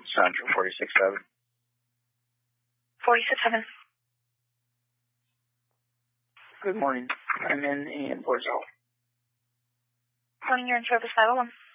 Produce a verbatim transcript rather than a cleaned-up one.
Central, forty-six seven. forty-six seven. Good morning. I'm in in Port Zone. Morning, you're in service five oh one.